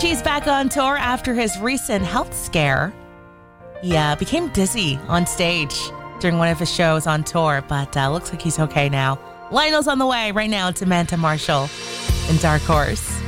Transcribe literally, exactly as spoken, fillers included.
Avicii's back on tour after his recent health scare. He uh, became dizzy on stage during one of his shows on tour, but uh, looks like he's okay now. Lionel's on the way right now to Manta Marshall and Dark Horse.